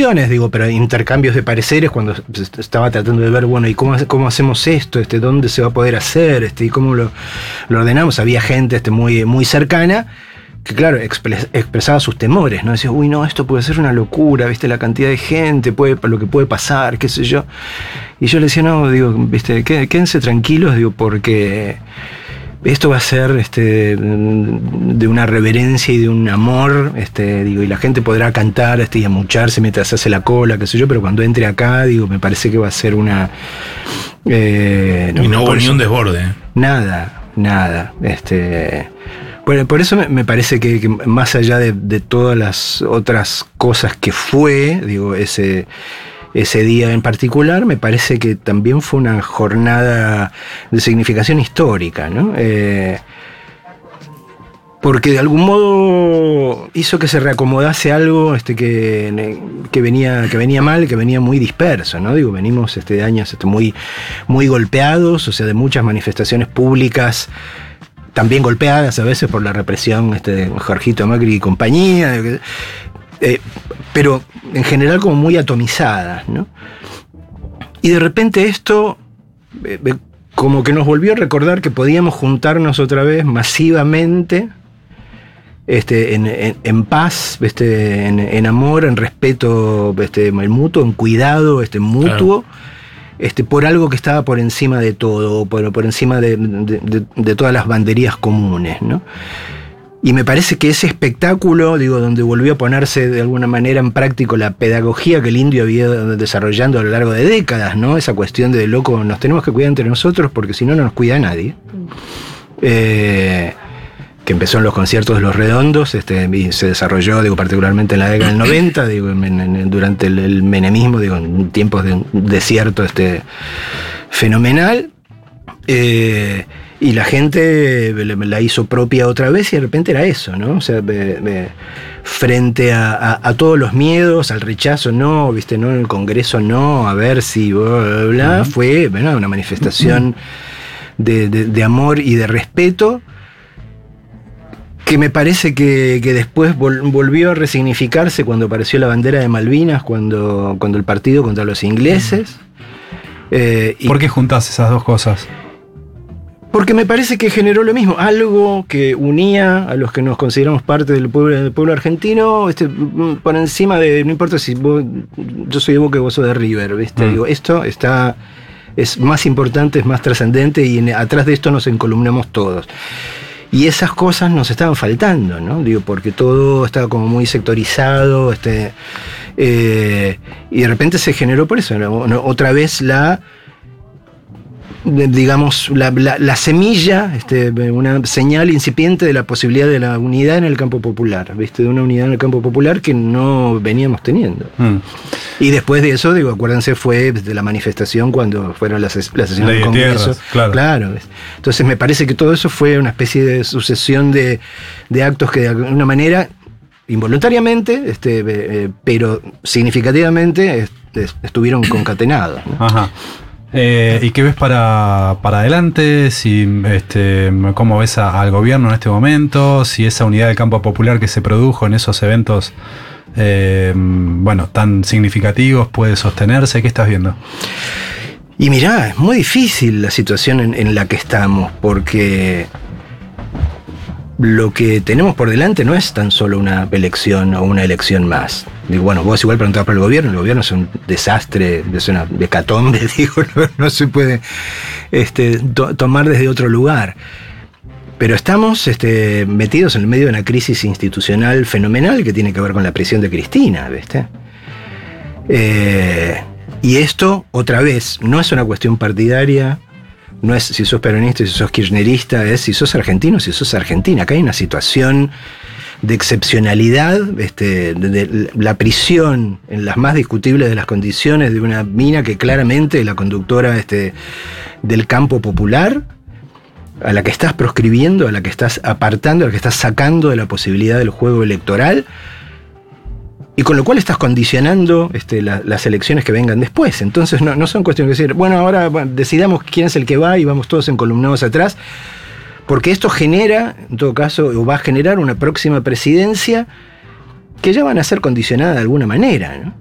discusiones, digo, pero intercambios de pareceres cuando estaba tratando de ver, bueno, ¿y cómo hacemos esto? ¿Dónde se va a poder hacer? ¿Y cómo lo ordenamos? Había gente muy, muy cercana que, claro, expresaba sus temores, ¿no? Decía, uy, no, esto puede ser una locura, ¿viste? La cantidad de gente, lo que puede pasar, qué sé yo. Y yo le decía, no, digo, ¿viste? Quédense tranquilos, digo, porque esto va a ser de una reverencia y de un amor, digo, y la gente podrá cantar y amucharse mientras hace la cola, qué sé yo, pero cuando entre acá, digo, me parece que va a ser una... y no hubo ni un desborde. Nada. Bueno, por eso me parece que más allá de todas las otras cosas que fue, digo, ese día en particular, me parece que también fue una jornada de significación histórica, ¿no? Porque de algún modo hizo que se reacomodase algo que venía mal, que venía muy disperso, ¿no? Digo, venimos de años muy, muy golpeados, o sea, de muchas manifestaciones públicas también golpeadas a veces por la represión de Jorgito Macri y compañía, pero en general como muy atomizadas, ¿no? Y de repente esto como que nos volvió a recordar que podíamos juntarnos otra vez masivamente, en paz, en amor, en respeto, el mutuo, en cuidado mutuo. Claro. Por algo que estaba por encima de todo, por encima de todas las banderías comunes, ¿no? Y me parece que ese espectáculo, digo, donde volvió a ponerse de alguna manera en práctico la pedagogía que el indio había desarrollando a lo largo de décadas, ¿no? Esa cuestión de, loco, nos tenemos que cuidar entre nosotros porque si no, no nos cuida nadie. Que empezó en los conciertos de Los Redondos, y se desarrolló, digo, particularmente en la década del 90, digo, durante el menemismo, digo, en tiempos de un desierto fenomenal. Y la gente la hizo propia otra vez y de repente era eso, ¿no? O sea, frente a todos los miedos, al rechazo, no, ¿viste? No, en el Congreso no, a ver si, bla, bla, bla, fue, bueno, una manifestación de amor y de respeto, que me parece que después volvió a resignificarse cuando apareció la bandera de Malvinas, cuando el partido contra los ingleses. ¿Por qué juntás esas dos cosas? Porque me parece que generó lo mismo, algo que unía a los que nos consideramos parte del pueblo argentino, por encima de, no importa si yo soy de Boca y vos sos de River, ¿viste? Digo, esto es más importante, es más trascendente y atrás de esto nos encolumnamos todos. Y esas cosas nos estaban faltando, ¿no? Digo, porque todo estaba como muy sectorizado, y de repente se generó por eso, ¿no? Otra vez digamos, la semilla, una señal incipiente de la posibilidad de la unidad en el campo popular, ¿viste? De una unidad en el campo popular que no veníamos teniendo. Y después de eso, digo, acuérdense, fue de la manifestación cuando fueron las sesiones del Congreso. Tierras, claro. Entonces me parece que todo eso fue una especie de sucesión de actos que de alguna manera, involuntariamente, pero significativamente, estuvieron concatenados, ¿no? Ajá. ¿Y qué ves para adelante? ¿Cómo ves al gobierno en este momento? Si esa unidad del campo popular que se produjo en esos eventos tan significativos puede sostenerse. ¿Qué estás viendo? Y mirá, es muy difícil la situación en la que estamos, porque lo que tenemos por delante no es tan solo una elección o una elección más. Digo, bueno, vos igual preguntabas por el gobierno es un desastre, es una hecatombe, digo, no se puede tomar desde otro lugar. Pero estamos metidos en el medio de una crisis institucional fenomenal que tiene que ver con la prisión de Cristina, ¿viste? Y esto, otra vez, no es una cuestión partidaria, no es si sos peronista, si sos kirchnerista, es si sos argentino, si sos argentina. Acá hay una situación de excepcionalidad, de la prisión en las más discutibles de las condiciones de una mina que claramente es la conductora del campo popular, a la que estás proscribiendo, a la que estás apartando, a la que estás sacando de la posibilidad del juego electoral, y con lo cual estás condicionando las elecciones que vengan después. Entonces no son cuestiones de decir, bueno, ahora decidamos quién es el que va y vamos todos encolumnados atrás, porque esto genera, en todo caso, o va a generar una próxima presidencia que ya van a ser condicionada de alguna manera, ¿no?